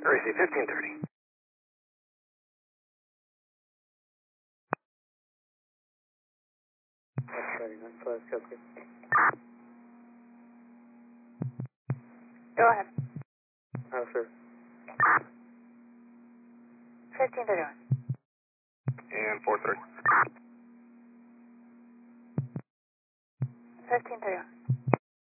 RAC 1530. Go ahead. Sir. 1531. And 430. 1531.